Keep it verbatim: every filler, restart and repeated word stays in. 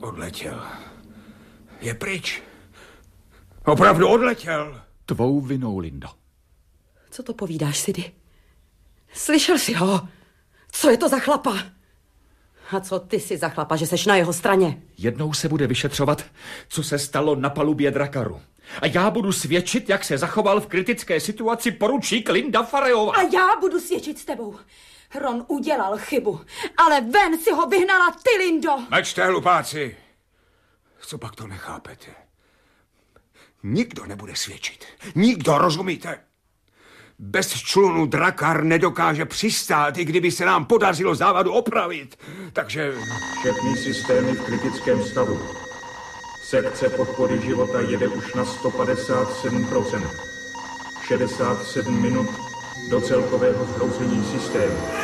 Odletěl. Je pryč. Opravdu odletěl. Tvou vinou, Lindo. Co to povídáš, Sidy? Slyšel jsi ho? Co je to za chlapa? A co ty jsi za chlapa, že seš na jeho straně? Jednou se bude vyšetřovat, co se stalo na palubě Drakaru. A já budu svědčit, jak se zachoval v kritické situaci poručík Linda Fareyová. A já budu svědčit s tebou. Ron udělal chybu, ale ven si ho vyhnala ty, Lindo. Mlčte, hlupáci. Co pak to nechápete? Nikdo nebude svědčit. Nikdo, rozumíte? Bez člunu Drakar nedokáže přistát, i kdyby se nám podařilo závadu opravit. Takže... Všechny systémy v kritickém stavu. Sekce podpory života jede už na sto padesát sedm procent. šedesát sedm minut do celkového zhroucení systému.